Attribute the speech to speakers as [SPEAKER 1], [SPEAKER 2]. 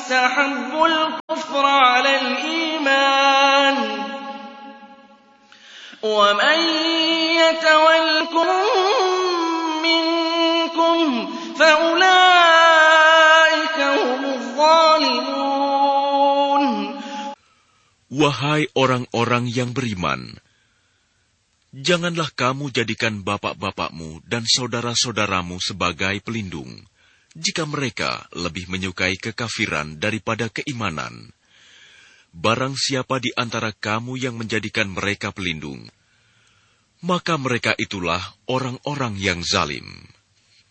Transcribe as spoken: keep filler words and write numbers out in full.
[SPEAKER 1] اسْتَحَبُّوا الْكُفْرَ عَلَى الْإِيمَانِ وَمَن يَتَوَلَّهُم مِّنكُمْ فَأُولَٰئِكَ هُمُ الظَّالِمُونَ.
[SPEAKER 2] Wahai orang-orang yang beriman, janganlah kamu jadikan bapak-bapakmu dan saudara-saudaramu sebagai pelindung, jika mereka lebih menyukai kekafiran daripada keimanan. Barang siapa di antara kamu yang menjadikan mereka pelindung, maka mereka itulah orang-orang yang zalim.